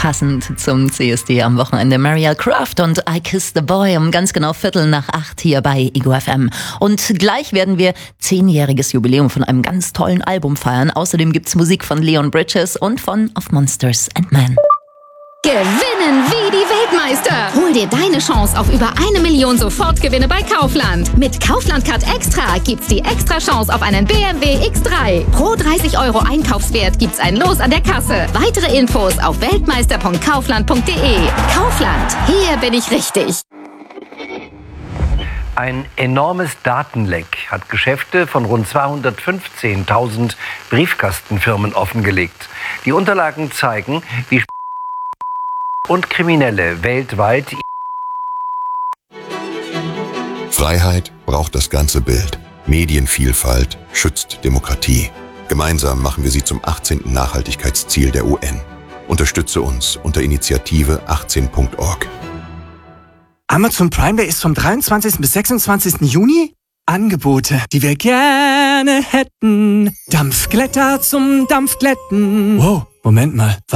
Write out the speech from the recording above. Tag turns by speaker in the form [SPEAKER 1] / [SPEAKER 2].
[SPEAKER 1] Passend zum CSD am Wochenende Marielle Croft und I Kissed the Boy um ganz genau 7:45 hier bei Ego FM. Und gleich werden wir 10-jähriges Jubiläum von einem ganz tollen Album feiern. Außerdem gibt's Musik von Leon Bridges und von Of Monsters and Men.
[SPEAKER 2] Gewinnen wie die Weltmeister! Hol dir deine Chance auf über 1 Million Sofortgewinne bei Kaufland. Mit Kaufland Card Extra gibt's die extra Chance auf einen BMW X3. Pro 30 € Einkaufswert gibt's ein Los an der Kasse. Weitere Infos auf weltmeister.kaufland.de. Kaufland, hier bin ich richtig.
[SPEAKER 3] Ein enormes Datenleck hat Geschäfte von rund 215.000 Briefkastenfirmen offengelegt. Die Unterlagen zeigen, wie und Kriminelle weltweit.
[SPEAKER 4] Freiheit braucht das ganze Bild. Medienvielfalt schützt Demokratie. Gemeinsam machen wir sie zum 18. Nachhaltigkeitsziel der UN. Unterstütze uns unter Initiative18.org.
[SPEAKER 5] Amazon Prime Day ist vom 23. bis 26. Juni? Angebote, die wir gerne hätten. Dampfglätter zum Dampfglätten. Wow, Moment mal.